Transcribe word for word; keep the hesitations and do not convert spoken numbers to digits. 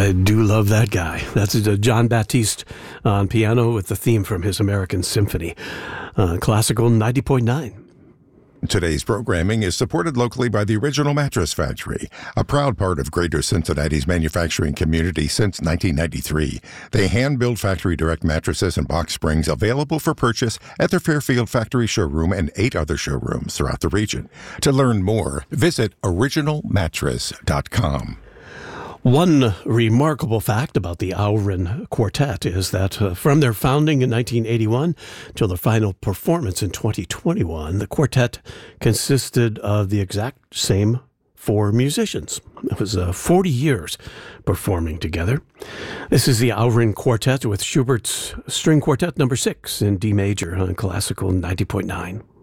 I do love that guy. That's uh, John Baptiste on piano with the theme from his American Symphony. Uh, Classical ninety point nine. Today's programming is supported locally by the Original Mattress Factory, a proud part of Greater Cincinnati's manufacturing community since nineteen ninety-three. They hand-build factory-direct mattresses and box springs available for purchase at their Fairfield factory showroom and eight other showrooms throughout the region. To learn more, visit original mattress dot com. One remarkable fact about the Aurin Quartet is that uh, from their founding in nineteen eighty-one till their final performance in twenty twenty-one, the quartet consisted of the exact same four musicians. It was uh, forty years performing together. This is the Aurin Quartet with Schubert's String Quartet number six in D major on Classical ninety point nine.